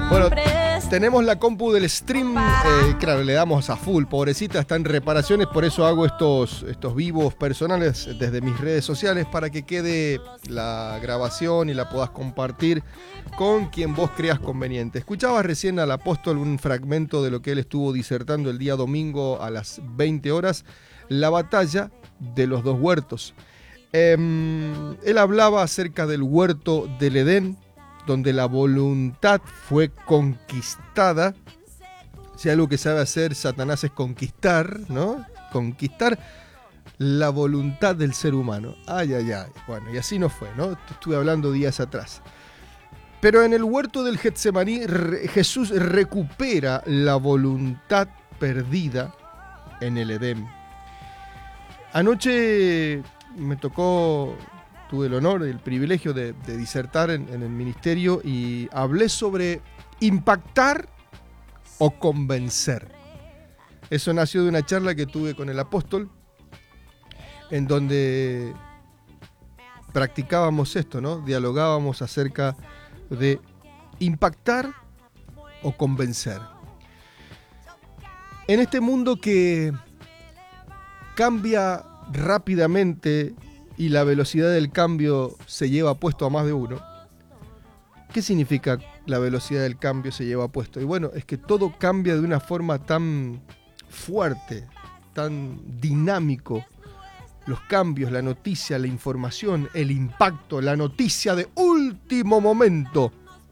Bueno, tenemos la compu del stream, claro, le damos a full, pobrecita, está en reparaciones, por eso hago estos vivos personales desde mis redes sociales para que quede la grabación y la puedas compartir con quien vos creas conveniente. Escuchabas recién al apóstol un fragmento de lo que él estuvo disertando el día domingo a las 20 horas, la batalla de los dos huertos. Él hablaba acerca del huerto del Edén, donde la voluntad fue conquistada. Si algo que sabe hacer Satanás es conquistar, ¿no? Conquistar la voluntad del ser humano. Ay, ay, ay. Bueno, y así no fue, ¿no? Estuve hablando días atrás. Pero en el huerto del Getsemaní, Jesús recupera la voluntad perdida en el Edén. Anoche me tocó... Tuve el honor y el privilegio de disertar en el ministerio y hablé sobre impactar o convencer. Eso nació de una charla que tuve con el apóstol, en donde practicábamos esto, ¿no? Dialogábamos acerca de impactar o convencer. En este mundo que cambia rápidamente y la velocidad del cambio se lleva puesto a más de uno. ¿Qué significa la velocidad del cambio se lleva puesto? Y bueno, es que todo cambia de una forma tan fuerte, tan dinámico. Los cambios, la noticia, la información, el impacto, la noticia de último momento.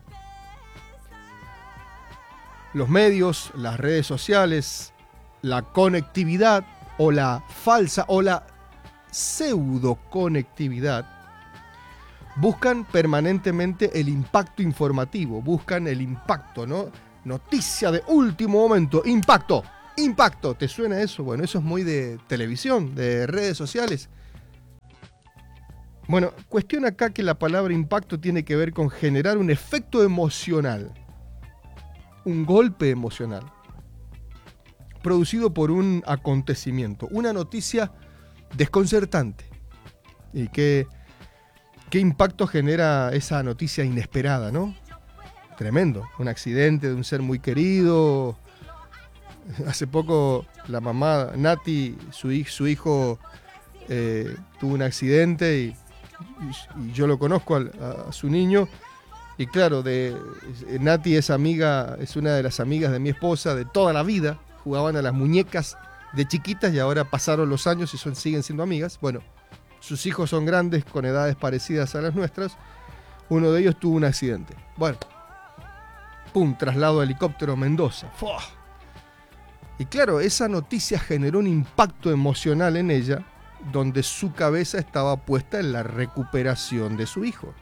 Los medios, las redes sociales, la conectividad o la falsa o la pseudoconectividad buscan permanentemente el impacto informativo, buscan el impacto, ¿no? Noticia de último momento, impacto, ¿te suena eso? Bueno, eso es muy de televisión, de redes sociales. Bueno, cuestión acá que la palabra impacto tiene que ver con generar un efecto emocional, un golpe emocional, producido por un acontecimiento, una noticia desconcertante. ¿Y qué impacto genera esa noticia inesperada, no? Tremendo. Un accidente de un ser muy querido. Hace poco la mamá Nati, su hijo tuvo un accidente y yo lo conozco a su niño. Y claro, Nati es una de las amigas de mi esposa de toda la vida. Jugaban a las muñecas de chiquitas y ahora pasaron los años y siguen siendo amigas. Bueno, sus hijos son grandes con edades parecidas a las nuestras. Uno de ellos tuvo un accidente. Bueno, pum, traslado de helicóptero a Mendoza. ¡Fua! Y claro, esa noticia generó un impacto emocional en ella, donde su cabeza estaba puesta en la recuperación de su hijo.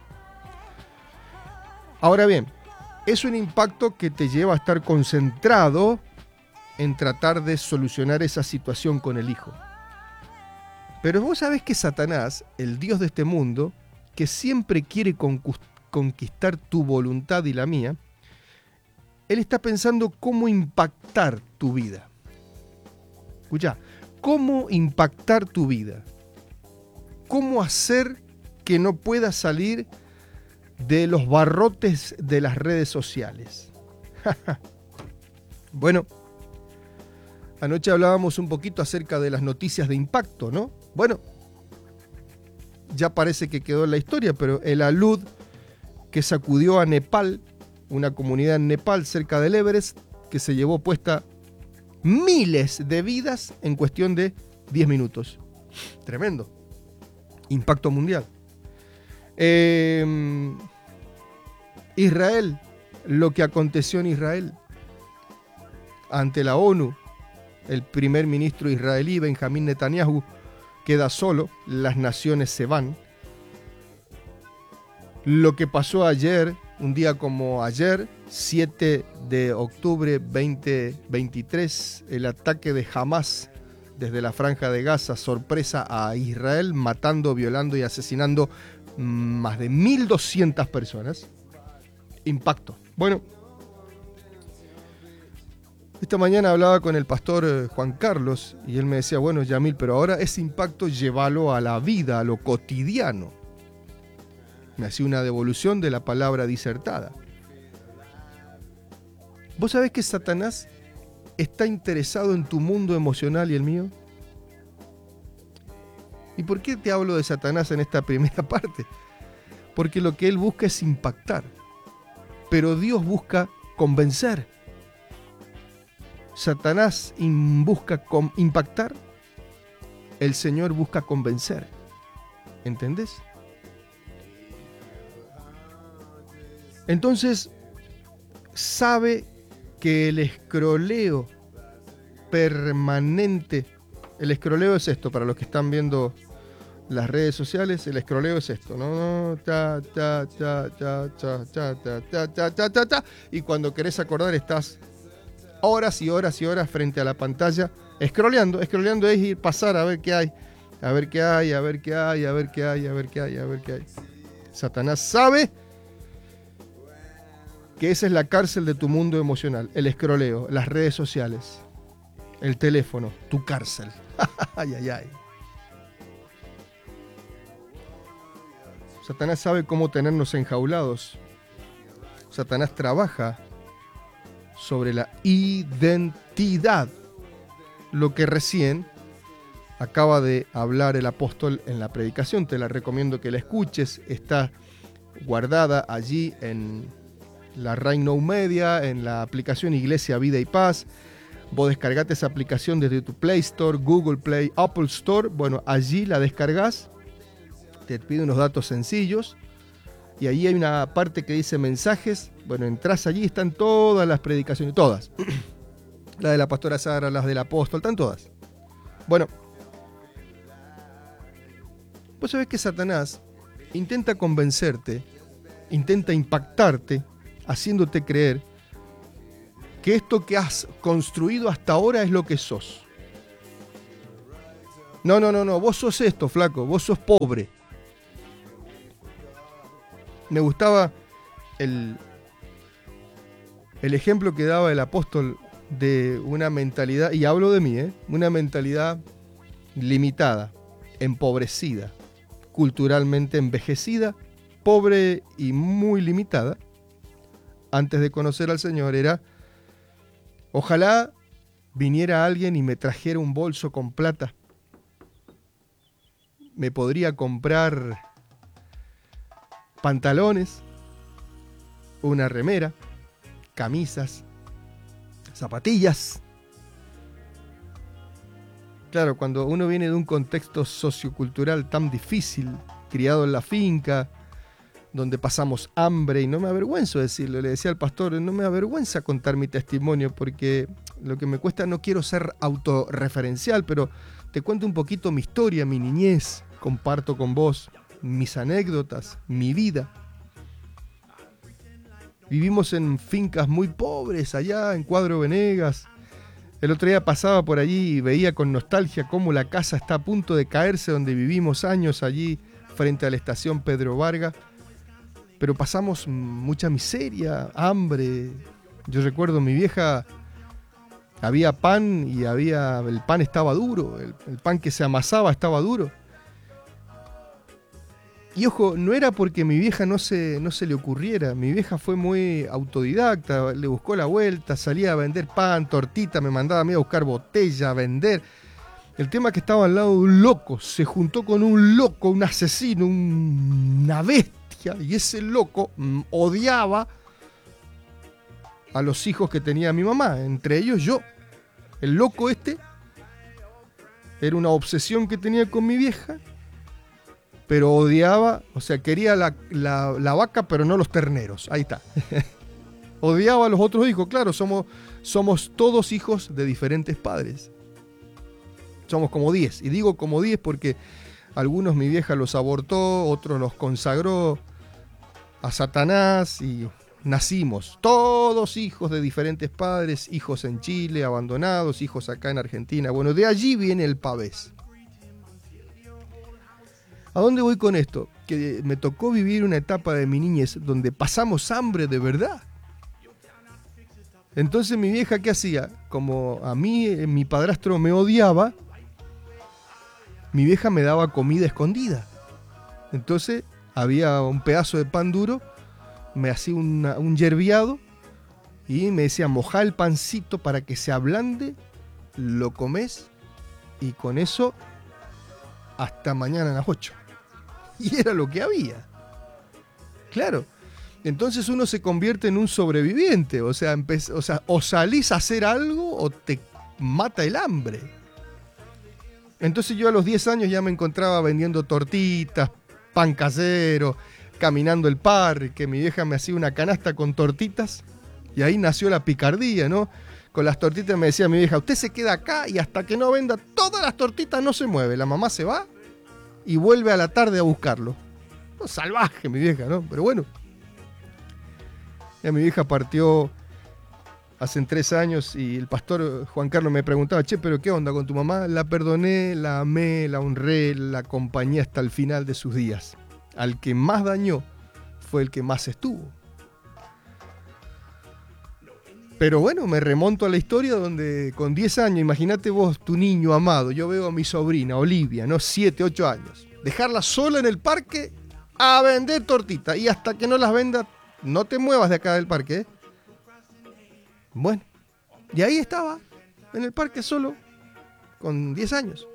Ahora bien, es un impacto que te lleva a estar concentrado en tratar de solucionar esa situación con el hijo. Pero vos sabés que Satanás, el Dios de este mundo, que siempre quiere conquistar tu voluntad y la mía, él está pensando cómo impactar tu vida. Escuchá, cómo impactar tu vida. Cómo hacer que no puedas salir de los barrotes de las redes sociales. Bueno, anoche hablábamos un poquito acerca de las noticias de impacto, ¿no? Bueno, ya parece que quedó en la historia, pero el alud que sacudió a Nepal, una comunidad en Nepal cerca del Everest, que se llevó puesta miles de vidas en cuestión de 10 minutos. Tremendo. Impacto mundial. Israel, lo que aconteció en Israel ante la ONU. El primer ministro israelí, Benjamín Netanyahu, queda solo, las naciones se van. Lo que pasó ayer, un día como ayer, 7 de octubre 2023, el ataque de Hamas desde la Franja de Gaza, sorpresa a Israel, matando, violando y asesinando más de 1.200 personas. Impacto. Bueno, esta mañana hablaba con el pastor Juan Carlos y él me decía, bueno, Yamil, pero ahora ese impacto llévalo a la vida, a lo cotidiano. Me hacía una devolución de la palabra disertada. ¿Vos sabés que Satanás está interesado en tu mundo emocional y el mío? ¿Y por qué te hablo de Satanás en esta primera parte? Porque lo que él busca es impactar, pero Dios busca convencer. Satanás busca impactar, el Señor busca convencer. ¿Entendés? Entonces, sabe que el escroleo permanente, el escroleo es esto, para los que están viendo las redes sociales, el escroleo es esto, ¿no? Y cuando querés acordar estás horas y horas y horas frente a la pantalla, escroleando es ir pasar a ver qué hay, a ver qué hay, a ver qué hay, a ver qué hay, a ver qué hay, a ver qué hay. Satanás sabe que esa es la cárcel de tu mundo emocional, el escroleo, las redes sociales, el teléfono, tu cárcel. Ay, ay, ay. Satanás sabe cómo tenernos enjaulados. Satanás trabaja sobre la identidad, lo que recién acaba de hablar el apóstol en la predicación. Te la recomiendo que la escuches, está guardada allí en la Reino Media, en la aplicación Iglesia Vida y Paz. Vos descargate esa aplicación desde tu Play Store, Google Play, Apple Store. Bueno, allí la descargas, te pide unos datos sencillos y ahí hay una parte que dice mensajes. Bueno, entras allí, están todas las predicaciones, todas. La de la pastora Sara, las del apóstol, están todas. Bueno, vos sabés que Satanás intenta convencerte, intenta impactarte, haciéndote creer que esto que has construido hasta ahora es lo que sos. No, vos sos esto, flaco, vos sos pobre. Me gustaba el ejemplo que daba el apóstol de una mentalidad, y hablo de mí, una mentalidad limitada, empobrecida, culturalmente envejecida, pobre y muy limitada. Antes de conocer al Señor era: ojalá viniera alguien y me trajera un bolso con plata. Me podría comprar pantalones, una remera, camisas, zapatillas. Claro, cuando uno viene de un contexto sociocultural tan difícil, criado en la finca, donde pasamos hambre, y no me avergüenzo decirlo, le decía al pastor, no me avergüenza contar mi testimonio, porque lo que me cuesta, no quiero ser autorreferencial, pero te cuento un poquito mi historia, mi niñez, comparto con vos mis anécdotas, mi vida. Vivimos en fincas muy pobres allá en Cuadro Venegas. El otro día pasaba por allí y veía con nostalgia cómo la casa está a punto de caerse donde vivimos años allí frente a la estación Pedro Vargas. Pero pasamos mucha miseria, hambre. Yo recuerdo mi vieja, había pan y el pan estaba duro, el pan que se amasaba estaba duro. Y ojo, no era porque mi vieja no se le ocurriera. Mi vieja fue muy autodidacta, le buscó la vuelta, salía a vender pan, tortita, me mandaba a mí a buscar botella, a vender. El tema es que estaba al lado de un loco, se juntó con un loco, un asesino, una bestia, y ese loco odiaba a los hijos que tenía mi mamá, entre ellos yo. El loco este era una obsesión que tenía con mi vieja, pero odiaba, o sea, quería la vaca, pero no los terneros. Ahí está. Odiaba a los otros hijos. Claro, somos todos hijos de diferentes padres. Somos como 10. Y digo como 10 porque algunos mi vieja los abortó, otros los consagró a Satanás y nacimos todos hijos de diferentes padres, hijos en Chile, abandonados, hijos acá en Argentina. Bueno, de allí viene el pavés. ¿A dónde voy con esto? Que me tocó vivir una etapa de mi niñez donde pasamos hambre de verdad. Entonces mi vieja, ¿qué hacía? Como a mí mi padrastro me odiaba, mi vieja me daba comida escondida. Entonces había un pedazo de pan duro, me hacía un yerbiado Y me decía, mojá el pancito para que se ablande, lo comes y con eso hasta mañana a las 8. Y era lo que había. Claro. Entonces uno se convierte en un sobreviviente. O sea, o salís a hacer algo o te mata el hambre. Entonces yo a los 10 años ya me encontraba vendiendo tortitas, pan casero, caminando el parque. Mi vieja me hacía una canasta con tortitas y ahí nació la picardía, ¿no? Con las tortitas me decía mi vieja, usted se queda acá y hasta que no venda todas las tortitas no se mueve. La mamá se va y vuelve a la tarde a buscarlo. No, salvaje mi vieja, ¿no? Pero bueno. Ya mi vieja partió hace 3 años y el pastor Juan Carlos me preguntaba, che, pero ¿qué onda con tu mamá? La perdoné, la amé, la honré, la acompañé hasta el final de sus días. Al que más dañó fue el que más estuvo. Pero bueno, me remonto a la historia donde con 10 años, imagínate vos, tu niño amado, yo veo a mi sobrina, Olivia, ¿no? 7, 8 años. Dejarla sola en el parque a vender tortitas y hasta que no las venda, no te muevas de acá del parque, ¿eh? Bueno, y ahí estaba, en el parque solo, con 10 años.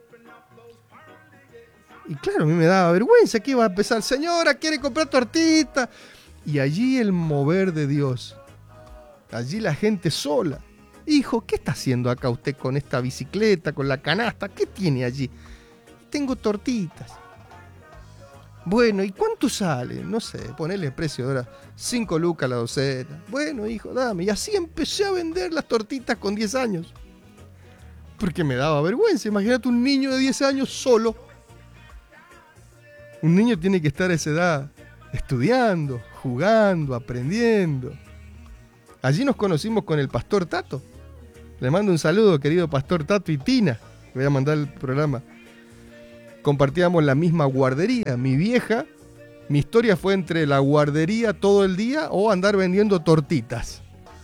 Y claro, a mí me daba vergüenza que iba a empezar, señora, quiere comprar tortitas. Y allí el mover de Dios. Allí la gente sola. Hijo, ¿qué está haciendo acá usted con esta bicicleta, con la canasta? ¿Qué tiene allí? Tengo tortitas. Bueno, ¿y cuánto sale? No sé, ponerle precio ahora, 5 lucas la docena. Bueno, hijo, dame. Y así empecé a vender las tortitas con 10 años. Porque me daba vergüenza. Imagínate un niño de 10 años solo. Un niño tiene que estar a esa edad estudiando, jugando, aprendiendo. Allí nos conocimos con el pastor Tato. Le mando un saludo, querido pastor Tato y Tina. Voy a mandar el programa. Compartíamos la misma guardería. Mi vieja, mi historia fue entre la guardería todo el día o andar vendiendo tortitas.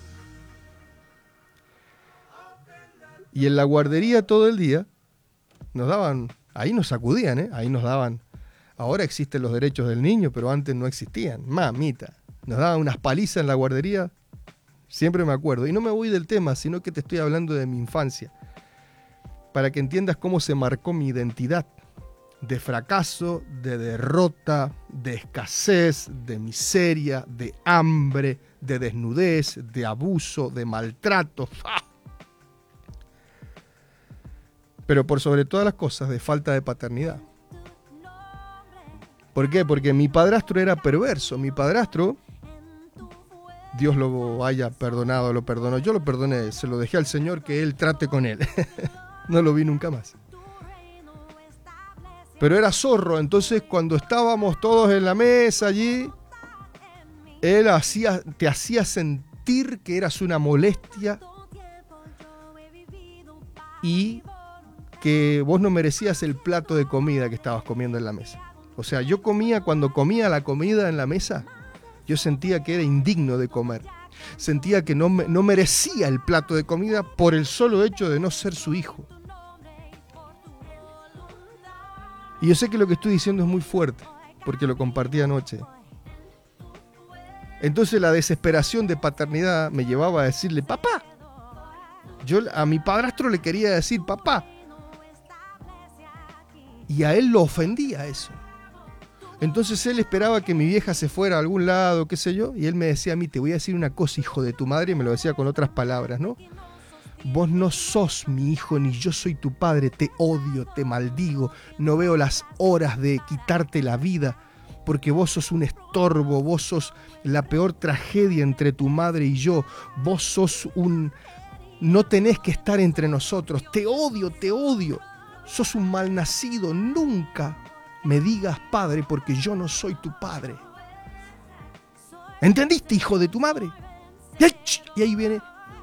Y en la guardería todo el día nos daban, ahí nos sacudían, ¿eh? Ahí nos daban. Ahora existen los derechos del niño, pero antes no existían. Mamita, nos daban unas palizas en la guardería. Siempre me acuerdo. Y no me voy del tema, sino que te estoy hablando de mi infancia. Para que entiendas cómo se marcó mi identidad. De fracaso, de derrota, de escasez, de miseria, de hambre, de desnudez, de abuso, de maltrato. ¡Ah! Pero por sobre todas las cosas, de falta de paternidad. ¿Por qué? Porque mi padrastro era perverso. Mi padrastro, Dios lo haya perdonado, lo perdonó. Yo lo perdoné, se lo dejé al Señor que Él trate con él. No lo vi nunca más. Pero era zorro, entonces cuando estábamos todos en la mesa allí, Él te hacía sentir que eras una molestia y que vos no merecías el plato de comida que estabas comiendo en la mesa. O sea, yo cuando comía la comida en la mesa, yo sentía que era indigno de comer. Sentía que no merecía el plato de comida por el solo hecho de no ser su hijo. Y yo sé que lo que estoy diciendo es muy fuerte, porque lo compartí anoche. Entonces la desesperación de paternidad me llevaba a decirle, papá. Yo a mi padrastro le quería decir, papá. Y a él lo ofendía eso. Entonces él esperaba que mi vieja se fuera a algún lado, qué sé yo, y él me decía a mí, te voy a decir una cosa, hijo de tu madre, y me lo decía con otras palabras, ¿no? Vos no sos mi hijo, ni yo soy tu padre, te odio, te maldigo, no veo las horas de quitarte la vida, porque vos sos un estorbo, vos sos la peor tragedia entre tu madre y yo, vos sos no tenés que estar entre nosotros, te odio, sos un malnacido, nunca me digas padre porque yo no soy tu padre. ¿Entendiste, hijo de tu madre? Y ahí viene.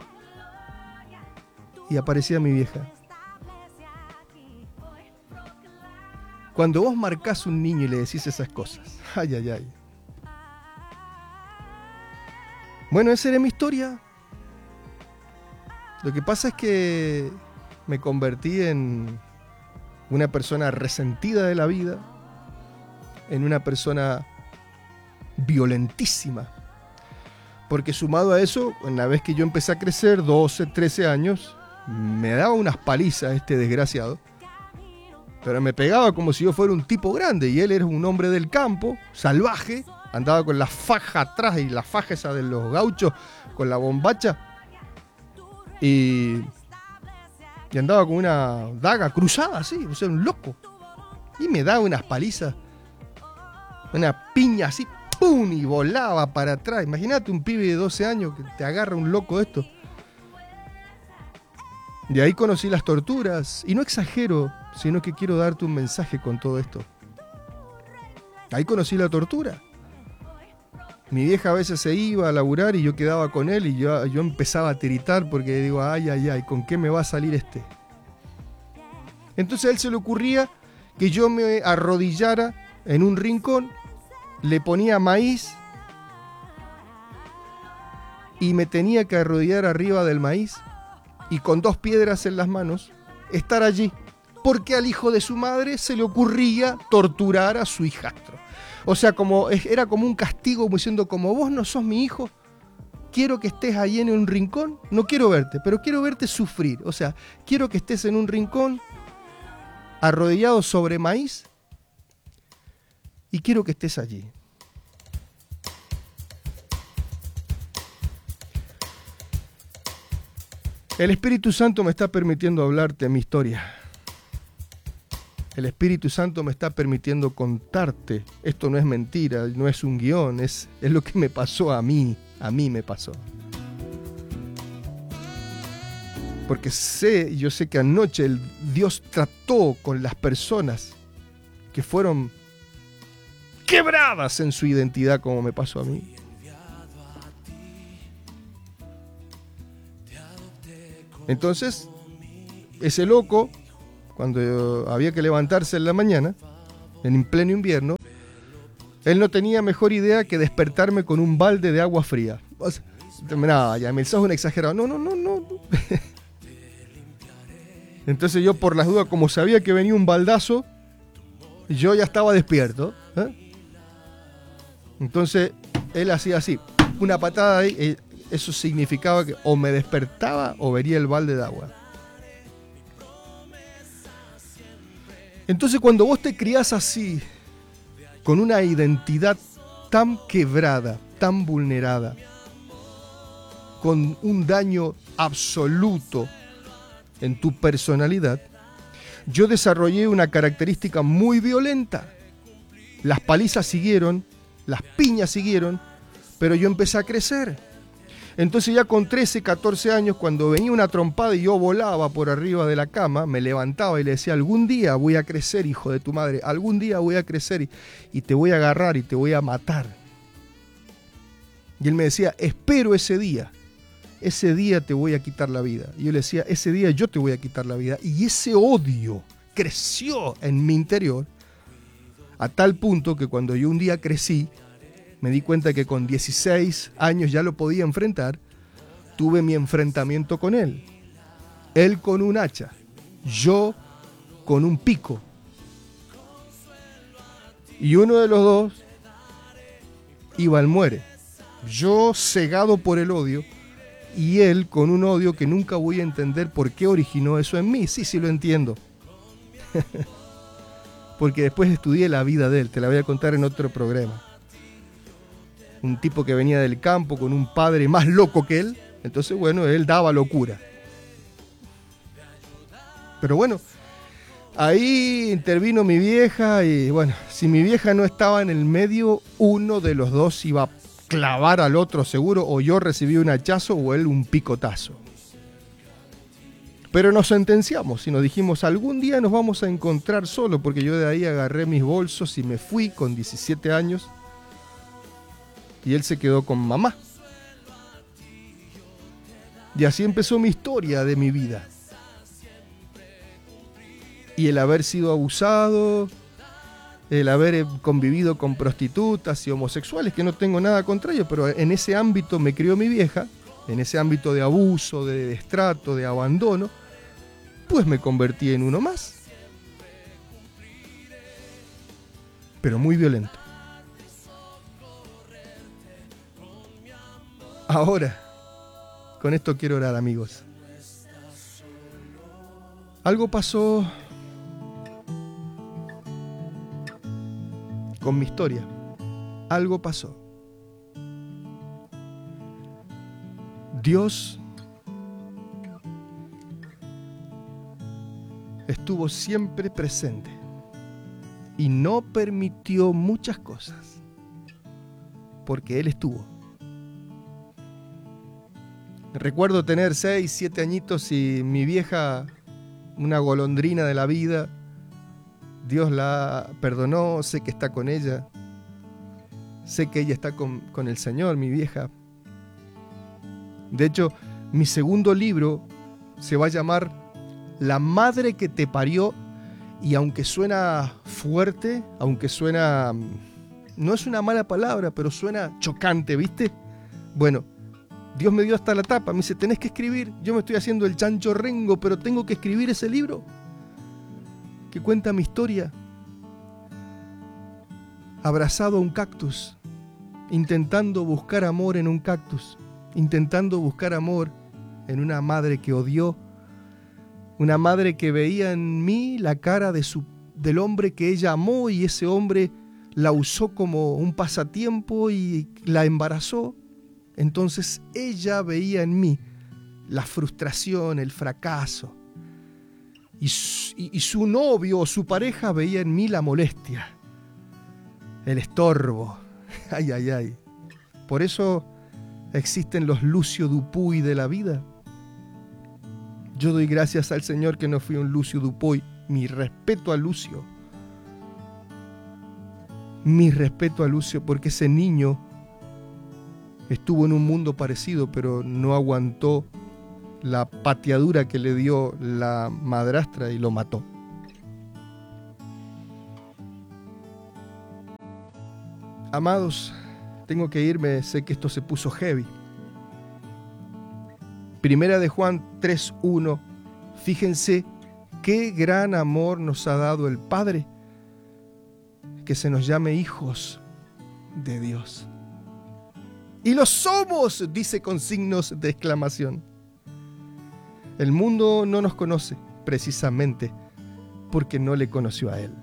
Y aparecía mi vieja. Cuando vos marcás un niño y le decís esas cosas, ay, ay, ay. Bueno, esa era mi historia. Lo que pasa es que me convertí en una persona resentida de la vida, en una persona violentísima, Porque sumado a eso, una vez que yo empecé a crecer, 12, 13 años, me daba unas palizas este desgraciado. Pero me pegaba como si yo fuera un tipo grande y él era un hombre del campo, salvaje, andaba con la faja atrás y la faja esa de los gauchos, con la bombacha, y andaba con una daga cruzada así, o sea, un loco. Y me daba unas palizas, una piña así, ¡pum! Y volaba para atrás. Imagínate un pibe de 12 años que te agarra un loco de esto. De ahí conocí las torturas, y no exagero, sino que quiero darte un mensaje con todo esto. Ahí conocí la tortura. Mi vieja a veces se iba a laburar y yo quedaba con él y yo empezaba a tiritar porque digo, ay, ¿con qué me va a salir este? Entonces a él se le ocurría que yo me arrodillara en un rincón, le ponía maíz y me tenía que arrodillar arriba del maíz y con 2 piedras en las manos estar allí, porque al hijo de su madre se le ocurría torturar a su hijastro. O sea, era como un castigo, como diciendo, como vos no sos mi hijo, quiero que estés ahí en un rincón, no quiero verte, pero quiero verte sufrir. O sea, quiero que estés en un rincón, arrodillado sobre maíz, y quiero que estés allí. El Espíritu Santo me está permitiendo hablarte mi historia. El Espíritu Santo me está permitiendo contarte. Esto no es mentira, no es un guión, es lo que me pasó a mí. A mí me pasó. Porque yo sé que anoche Dios trató con las personas que fueron quebradas en su identidad como me pasó a mí. Entonces, ese loco, cuando había que levantarse en la mañana, en pleno invierno, él no tenía mejor idea que despertarme con un balde de agua fría. O sea, no, ya me sos un exagerado. No. Entonces yo, por las dudas, como sabía que venía un baldazo, yo ya estaba despierto. Entonces él hacía así, una patada ahí, eso significaba que o me despertaba o venía el balde de agua. Entonces cuando vos te criás así, con una identidad tan quebrada, tan vulnerada, con un daño absoluto en tu personalidad, yo desarrollé una característica muy violenta. Las palizas siguieron, las piñas siguieron, pero yo empecé a crecer. Entonces ya con 13, 14 años, cuando venía una trompada y yo volaba por arriba de la cama, me levantaba y le decía, algún día voy a crecer, hijo de tu madre, algún día voy a crecer y te voy a agarrar y te voy a matar. Y él me decía, espero ese día te voy a quitar la vida. Y yo le decía, ese día yo te voy a quitar la vida. Y ese odio creció en mi interior a tal punto que cuando yo un día crecí, me di cuenta que con 16 años ya lo podía enfrentar, tuve mi enfrentamiento con él. Él con un hacha, yo con un pico. Y uno de los dos iba al muere. Yo cegado por el odio y él con un odio que nunca voy a entender por qué originó eso en mí. Sí lo entiendo. Porque después estudié la vida de él, te la voy a contar en otro programa. Un tipo que venía del campo con un padre más loco que él. Entonces, bueno, él daba locura. Pero bueno, ahí intervino mi vieja y bueno, si mi vieja no estaba en el medio, uno de los dos iba a clavar al otro seguro, o yo recibí un hachazo o él un picotazo. Pero nos sentenciamos y nos dijimos, algún día nos vamos a encontrar solo, porque yo de ahí agarré mis bolsos y me fui con 17 años. Y él se quedó con mamá. Y así empezó mi historia de mi vida. Y el haber sido abusado, el haber convivido con prostitutas y homosexuales, que no tengo nada contra ellos, pero en ese ámbito me crió mi vieja, en ese ámbito de abuso, de destrato, de abandono, pues me convertí en uno más. Pero muy violento. Ahora, con esto quiero orar, amigos. Algo pasó con mi historia. Algo pasó. Dios estuvo siempre presente y no permitió muchas cosas porque Él estuvo. Recuerdo tener 6, 7 añitos y mi vieja, una golondrina de la vida, Dios la perdonó, sé que está con ella, sé que ella está con el Señor, mi vieja. De hecho, mi segundo libro se va a llamar La madre que te parió, y aunque suena fuerte, aunque suena, no es una mala palabra, pero suena chocante, ¿viste? Bueno, Dios me dio hasta la tapa, me dice, tenés que escribir, yo me estoy haciendo el chancho rengo, pero tengo que escribir ese libro que cuenta mi historia. Abrazado a un cactus, intentando buscar amor en un cactus, intentando buscar amor en una madre que odió, una madre que veía en mí la cara del hombre que ella amó y ese hombre la usó como un pasatiempo y la embarazó. Entonces ella veía en mí la frustración, el fracaso. Y su novio o su pareja veía en mí la molestia, el estorbo. Ay, ay, ay. Por eso existen los Lucio Dupuy de la vida. Yo doy gracias al Señor que no fui un Lucio Dupuy. Mi respeto a Lucio. Mi respeto a Lucio, porque ese niño estuvo en un mundo parecido, pero no aguantó la pateadura que le dio la madrastra y lo mató. Amados, tengo que irme, sé que esto se puso heavy. Primera de Juan 3:1. Fíjense qué gran amor nos ha dado el Padre, que se nos llame hijos de Dios. Y lo somos, dice con signos de exclamación. El mundo no nos conoce precisamente porque no le conoció a Él.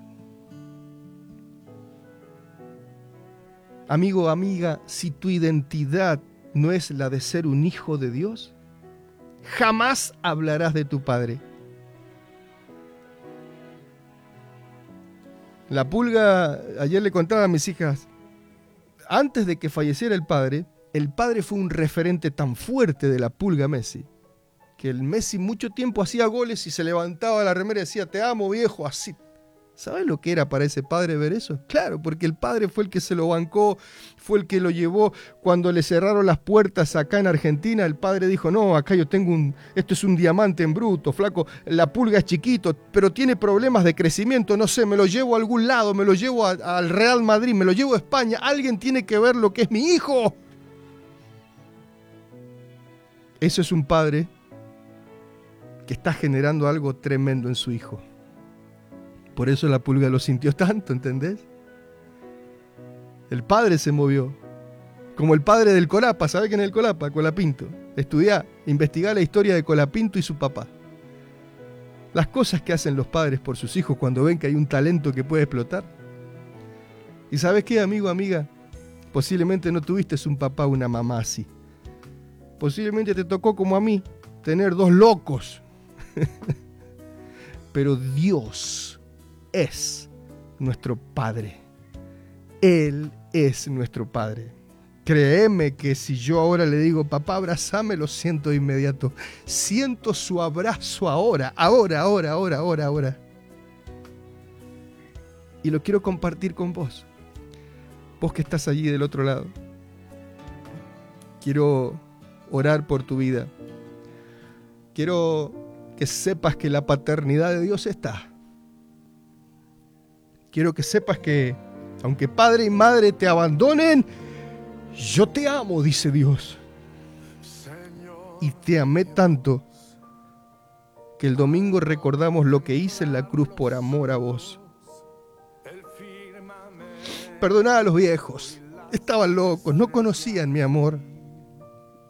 Amigo, amiga, si tu identidad no es la de ser un hijo de Dios, jamás hablarás de tu Padre. La Pulga, ayer le contaba a mis hijas, antes de que falleciera el padre fue un referente tan fuerte de la Pulga Messi, que el Messi mucho tiempo hacía goles y se levantaba la remera y decía, te amo viejo, así. ¿Sabes lo que era para ese padre ver eso? Claro, porque el padre fue el que se lo bancó, fue el que lo llevó. Cuando le cerraron las puertas acá en Argentina, el padre dijo, no, acá yo tengo esto es un diamante en bruto, flaco, la Pulga es chiquito, pero tiene problemas de crecimiento, no sé, me lo llevo a algún lado, me lo llevo al Real Madrid, me lo llevo a España, alguien tiene que ver lo que es mi hijo. Eso es un padre que está generando algo tremendo en su hijo. Por eso la Pulga lo sintió tanto, ¿entendés? El padre se movió. Como el padre del Colapa, ¿sabés quién es el Colapa? Colapinto. Estudiá, investigá la historia de Colapinto y su papá. Las cosas que hacen los padres por sus hijos cuando ven que hay un talento que puede explotar. ¿Y sabés qué, amigo, amiga? Posiblemente no tuviste un papá o una mamá así. Posiblemente te tocó como a mí, tener 2 locos. Pero Dios es nuestro Padre. Él es nuestro Padre. Créeme que si yo ahora le digo, papá, abrázame, lo siento de inmediato. Siento su abrazo ahora. Y lo quiero compartir con vos. Vos que estás allí del otro lado. Quiero orar por tu vida. Quiero que sepas que la paternidad de Dios está. Quiero que sepas que, aunque padre y madre te abandonen, yo te amo, dice Dios. Y te amé tanto que el domingo recordamos lo que hice en la cruz por amor a vos. Perdoná a los viejos. Estaban locos, no conocían mi amor.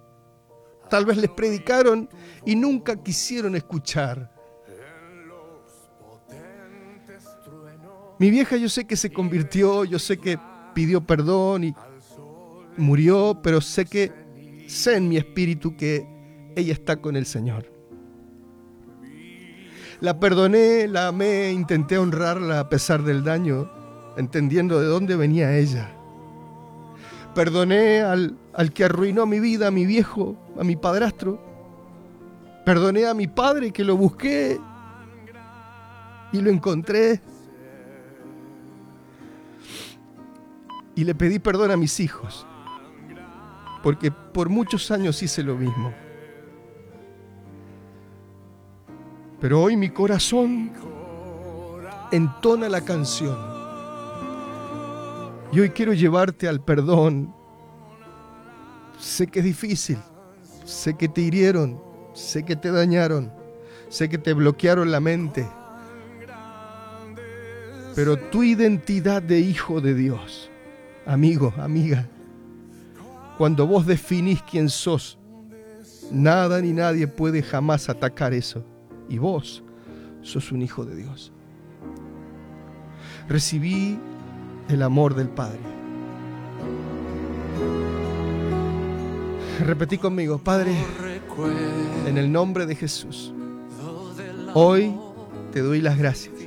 Tal vez les predicaron y nunca quisieron escuchar. Mi vieja yo sé que se convirtió, yo sé que pidió perdón y murió, pero sé en mi espíritu que ella está con el Señor. La perdoné, la amé, intenté honrarla a pesar del daño, entendiendo de dónde venía ella. Perdoné al que arruinó mi vida, a mi viejo, a mi padrastro. Perdoné a mi padre que lo busqué y lo encontré. Y le pedí perdón a mis hijos, porque por muchos años hice lo mismo. Pero hoy mi corazón entona la canción. Y hoy quiero llevarte al perdón. Sé que es difícil, sé que te hirieron, sé que te dañaron, sé que te bloquearon la mente. Pero tu identidad de hijo de Dios, amigo, amiga, cuando vos definís quién sos, nada ni nadie puede jamás atacar eso. Y vos sos un hijo de Dios. Recibí el amor del Padre. Repetí conmigo: Padre, en el nombre de Jesús, hoy te doy las gracias